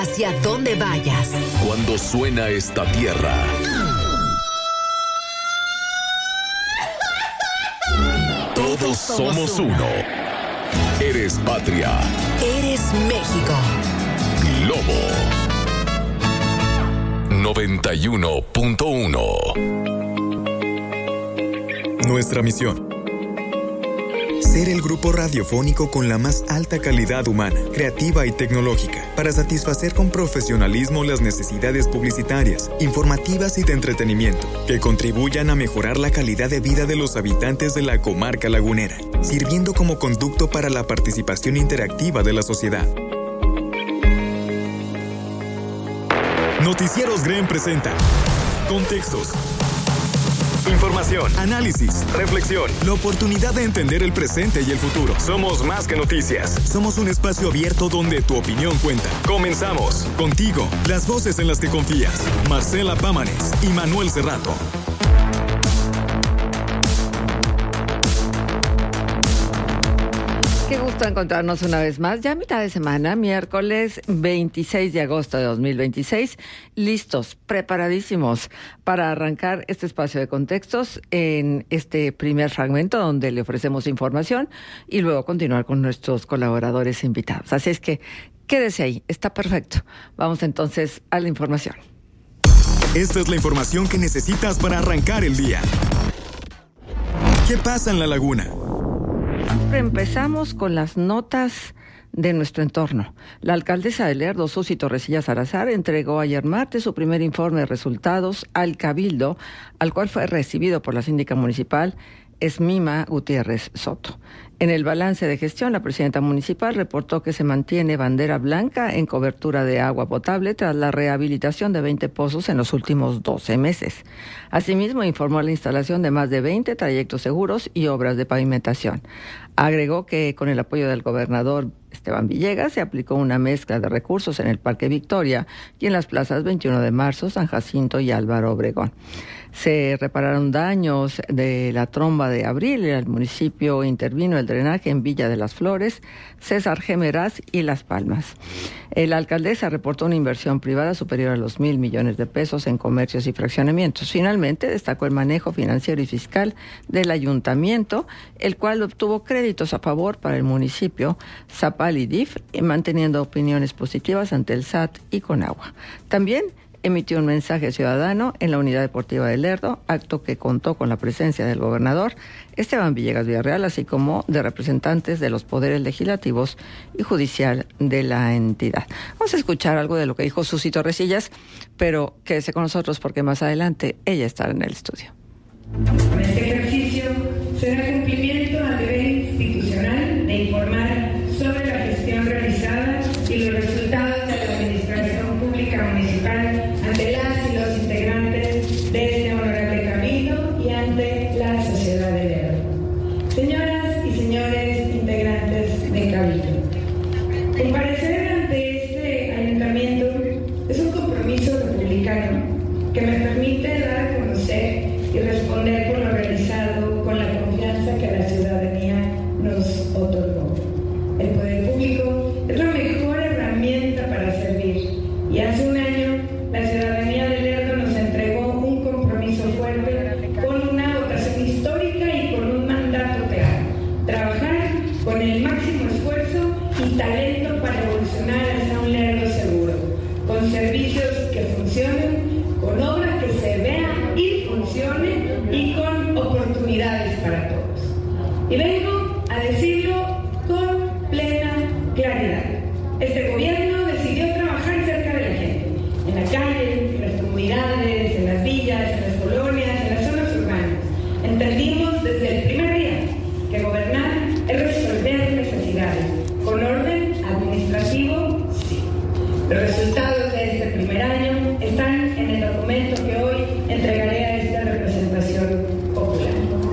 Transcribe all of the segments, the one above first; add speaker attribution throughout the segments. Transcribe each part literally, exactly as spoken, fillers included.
Speaker 1: Hacia donde vayas.
Speaker 2: Cuando suena esta tierra, todos somos uno. Eres patria.
Speaker 1: Eres México.
Speaker 2: Globo noventa y uno punto uno.
Speaker 3: Nuestra misión: ser el grupo radiofónico con la más alta calidad humana, creativa y tecnológica, para satisfacer con profesionalismo las necesidades publicitarias, informativas y de entretenimiento, que contribuyan a mejorar la calidad de vida de los habitantes de la comarca lagunera, sirviendo como conducto para la participación interactiva de la sociedad. Noticieros Green presenta Contextos, información, análisis, reflexión, la oportunidad de entender el presente y el futuro. Somos más que noticias. Somos un espacio abierto donde tu opinión cuenta. Comenzamos. Contigo, las voces en las que confías. Marcela Pámanes y Manuel Cerrato.
Speaker 4: Qué gusto encontrarnos una vez más, ya a mitad de semana, miércoles veintiséis de agosto de dos mil veintiséis, listos, preparadísimos para arrancar este espacio de contextos en este primer fragmento donde le ofrecemos información y luego continuar con nuestros colaboradores invitados. Así es que quédese ahí, está perfecto. Vamos entonces a la información.
Speaker 3: Esta es la información que necesitas para arrancar el día. ¿Qué pasa en la laguna?
Speaker 4: Empezamos con las notas de nuestro entorno. La alcaldesa de Lerdo, Susi Torrecilla Salazar, entregó ayer martes su primer informe de resultados al Cabildo, al cual fue recibido por la síndica municipal Esmima Gutiérrez Soto. En el balance de gestión, la presidenta municipal reportó que se mantiene bandera blanca en cobertura de agua potable tras la rehabilitación de veinte pozos en los últimos doce meses. Asimismo, informó la instalación de más de veinte trayectos seguros y obras de pavimentación. Agregó que con el apoyo del gobernador Esteban Villegas se aplicó una mezcla de recursos en el Parque Victoria y en las plazas veintiuno de marzo, San Jacinto y Álvaro Obregón. Se repararon daños de la tromba de Abril. El municipio intervino el drenaje en Villa de las Flores, César G. Meraz y Las Palmas. La alcaldesa reportó una inversión privada superior a los mil millones de pesos en comercios y fraccionamientos. Finalmente, destacó el manejo financiero y fiscal del ayuntamiento, el cual obtuvo créditos a favor para el municipio, Zapal y D I F, manteniendo opiniones positivas ante el S A T y Conagua. También emitió un mensaje ciudadano en la Unidad Deportiva de Lerdo, acto que contó con la presencia del gobernador Esteban Villegas Villarreal, así como de representantes de los poderes legislativos y judicial de la entidad. Vamos a escuchar algo de lo que dijo Susi Torrecillas, pero quédese con nosotros porque más adelante ella estará en el estudio.
Speaker 5: Este ejercicio será cumplimiento al deber institucional de informar sobre la gestión realizada y los resultados de la administración pública municipal ante las y los integrantes de este honorable cabildo y ante la sociedad de Lerdo. Señoras y señores integrantes de cabildo, comparecer ante este ayuntamiento es un compromiso republicano que me permite dar a conocer y responder por lo realizado con la confianza que la ciudadanía nos otorgó. El poder público es la mejor herramienta para servir y hace un año la ciudadanía de Lerdo nos entregó un compromiso fuerte con una votación histórica y con un mandato claro: trabajar con el máximo esfuerzo y talento para evolucionar hacia un Lerdo seguro, con servicios que funcionen, con obras que se vean y funcionen y con oportunidades para todos. Y vengo a decirlo con plena claridad. Este gobierno decidió trabajar cerca de la gente, en la calle, en las comunidades, en las villas, en las colonias, en las zonas urbanas. Entendimos desde el primer día que gobernar es resolver necesidades, con orden administrativo, sí. Los resultados de este primer año están en el documento que hoy entregaré a esta representación popular.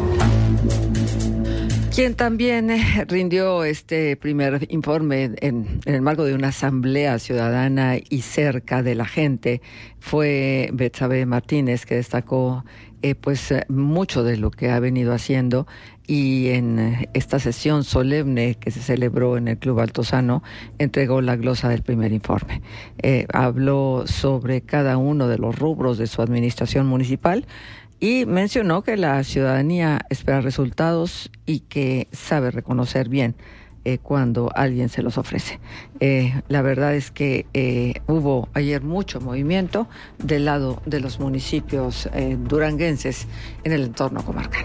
Speaker 4: Quien también rindió este primer informe en, en el marco de una asamblea ciudadana y cerca de la gente fue Betsabe Martínez, que destacó eh, pues mucho de lo que ha venido haciendo y en esta sesión solemne que se celebró en el Club Altozano entregó la glosa del primer informe. Eh, habló sobre cada uno de los rubros de su administración municipal y mencionó que la ciudadanía espera resultados y que sabe reconocer bien Eh, cuando alguien se los ofrece. Eh, la verdad es que eh, hubo ayer mucho movimiento del lado de los municipios eh, duranguenses en el entorno comarcal.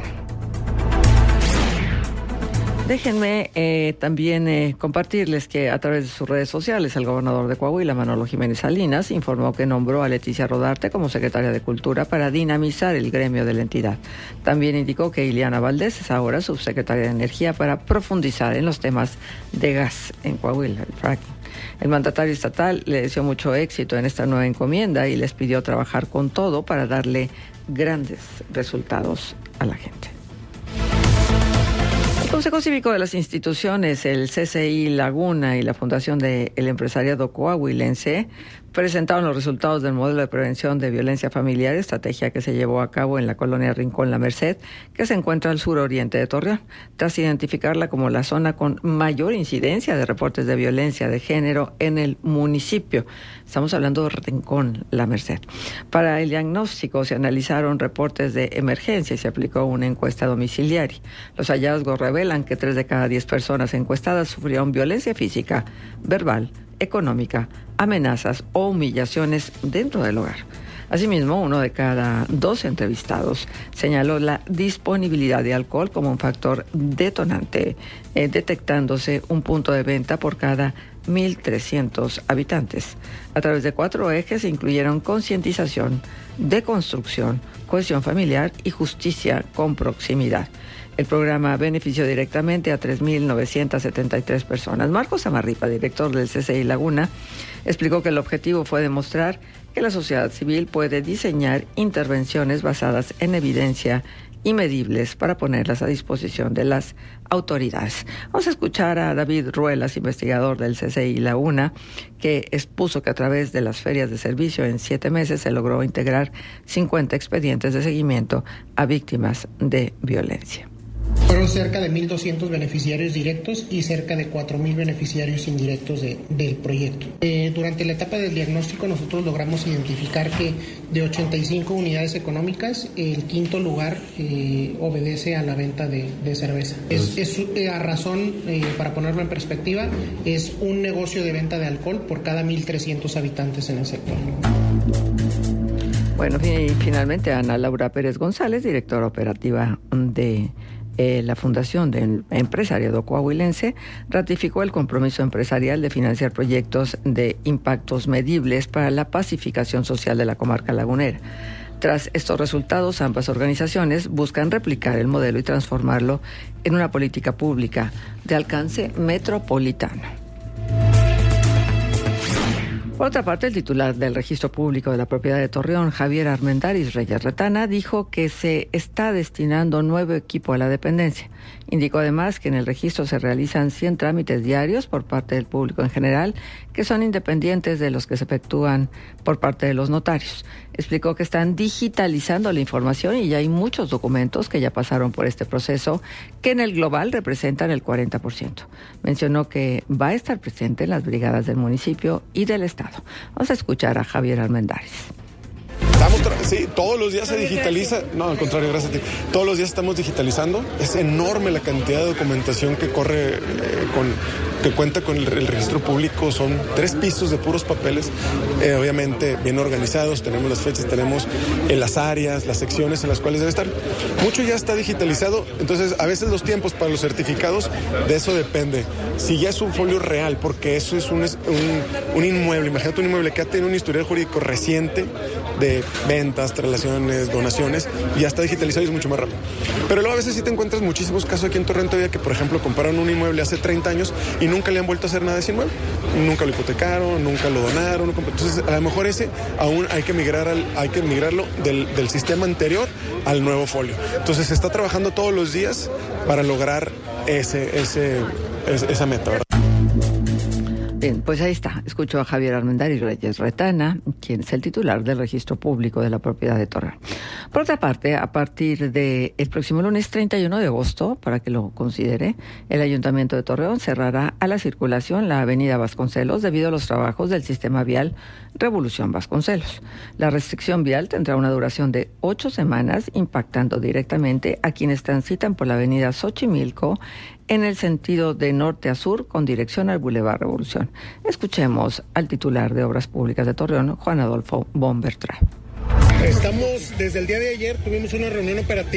Speaker 4: Déjenme eh, también eh, compartirles que a través de sus redes sociales el gobernador de Coahuila, Manolo Jiménez Salinas, informó que nombró a Leticia Rodarte como secretaria de Cultura para dinamizar el gremio de la entidad. También indicó que Ileana Valdés es ahora subsecretaria de Energía para profundizar en los temas de gas en Coahuila, el fracking. El mandatario estatal le deseó mucho éxito en esta nueva encomienda y les pidió trabajar con todo para darle grandes resultados a la gente. El Consejo Cívico de las Instituciones, el C C I Laguna y la Fundación del Empresariado Coahuilense presentaron los resultados del modelo de prevención de violencia familiar, estrategia que se llevó a cabo en la colonia Rincón La Merced, que se encuentra al suroriente de Torreón, tras identificarla como la zona con mayor incidencia de reportes de violencia de género en el municipio. Estamos hablando de Rincón La Merced. Para el diagnóstico se analizaron reportes de emergencia y se aplicó una encuesta domiciliaria. Los hallazgos revelan que tres de cada diez personas encuestadas sufrieron violencia física, verbal, económica, amenazas o humillaciones dentro del hogar. Asimismo, uno de cada dos entrevistados señaló la disponibilidad de alcohol como un factor detonante, eh, detectándose un punto de venta por cada mil trescientos habitantes. A través de cuatro ejes se incluyeron concientización, deconstrucción, cohesión familiar y justicia con proximidad. El programa benefició directamente a tres mil novecientas setenta y tres personas. Marcos Amarripa, director del C C I Laguna, explicó que el objetivo fue demostrar que la sociedad civil puede diseñar intervenciones basadas en evidencia y medibles para ponerlas a disposición de las autoridades. Vamos a escuchar a David Ruelas, investigador del C C I Laguna, que expuso que a través de las ferias de servicio en siete meses se logró integrar cincuenta expedientes de seguimiento a víctimas de violencia.
Speaker 6: Fueron cerca de mil doscientos beneficiarios directos y cerca de cuatro mil beneficiarios indirectos de, del proyecto. Eh, durante la etapa del diagnóstico nosotros logramos identificar que de ochenta y cinco unidades económicas, el quinto lugar eh, obedece a la venta de, de cerveza. Es, es eh, a razón, eh, para ponerlo en perspectiva, es un negocio de venta de alcohol por cada mil trescientos habitantes en el sector.
Speaker 4: Bueno, y finalmente Ana Laura Pérez González, directora operativa de Eh, la Fundación del Empresariado Coahuilense, ratificó el compromiso empresarial de financiar proyectos de impactos medibles para la pacificación social de la comarca lagunera. Tras estos resultados, ambas organizaciones buscan replicar el modelo y transformarlo en una política pública de alcance metropolitano. Por otra parte, el titular del Registro Público de la Propiedad de Torreón, Javier Armendáriz Reyes Retana, dijo que se está destinando nuevo equipo a la dependencia. Indicó además que en el registro se realizan cien trámites diarios por parte del público en general, que son independientes de los que se efectúan por parte de los notarios. Explicó que están digitalizando la información y ya hay muchos documentos que ya pasaron por este proceso, que en el global representan el cuarenta por ciento. Mencionó que va a estar presente en las brigadas del municipio y del estado. Vamos a escuchar a Javier Armendáriz.
Speaker 7: Estamos tra- sí, todos los días se digitaliza. No, al contrario, gracias a ti. Todos los días estamos digitalizando. Es enorme la cantidad de documentación que corre, eh, con, que cuenta con el, el registro público. Son tres pisos de puros papeles, eh, obviamente bien organizados. Tenemos las fechas, tenemos eh, las áreas, las secciones en las cuales debe estar. Mucho ya está digitalizado, entonces a veces los tiempos para los certificados, de eso depende. Si ya es un folio real, porque eso es un, un, un inmueble. Imagínate un inmueble que ha tenido un historial jurídico reciente de ventas, traslaciones, donaciones, y ya está digitalizado y es mucho más rápido. Pero luego a veces sí te encuentras muchísimos casos aquí en Torreón todavía que, por ejemplo, compraron un inmueble hace treinta años y nunca le han vuelto a hacer nada de ese inmueble. Nunca lo hipotecaron, nunca lo donaron. Nunca... Entonces, a lo mejor ese aún hay que migrar al, hay que migrarlo del, del sistema anterior al nuevo folio. Entonces, se está trabajando todos los días para lograr ese, ese, ese esa meta, ¿verdad?
Speaker 4: Bien, pues ahí está. Escucho a Javier Armendáriz Reyes Retana, quien es el titular del Registro Público de la Propiedad de Torreón. Por otra parte, a partir del próximo lunes treinta y uno de agosto, para que lo considere, el Ayuntamiento de Torreón cerrará a la circulación la avenida Vasconcelos debido a los trabajos del sistema vial Revolución Vasconcelos. La restricción vial tendrá una duración de ocho semanas, impactando directamente a quienes transitan por la avenida Xochimilco en el sentido de norte a sur con dirección al Boulevard Revolución. Escuchemos al titular de Obras Públicas de Torreón, Juan Adolfo Bombertra.
Speaker 6: Estamos, desde el día de ayer, tuvimos una reunión operativa